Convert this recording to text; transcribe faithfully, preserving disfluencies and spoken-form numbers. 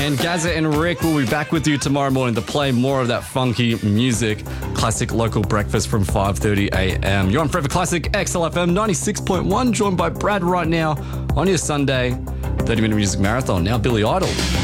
And Gazza and Rick will be back with you tomorrow morning to play more of that funky music. Classic local breakfast from five thirty a.m. You're on Forever Classic X L F M ninety-six point one, joined by Brad right now on your Sunday thirty minute music marathon. Now Billy Idol.